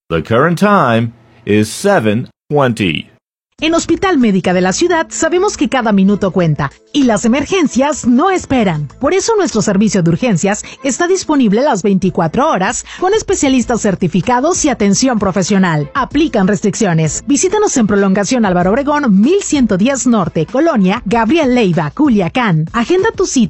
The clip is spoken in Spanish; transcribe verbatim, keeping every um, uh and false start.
The current time is seven twenty. En Hospital Médica de la Ciudad sabemos que cada minuto cuenta y las emergencias no esperan. Por eso nuestro servicio de urgencias está disponible las veinticuatro horas con especialistas certificados y atención profesional. Aplican restricciones. Visítanos en Prolongación Álvaro Obregón mil ciento diez Norte, Colonia Gabriel Leiva, Culiacán. Agenda tu cita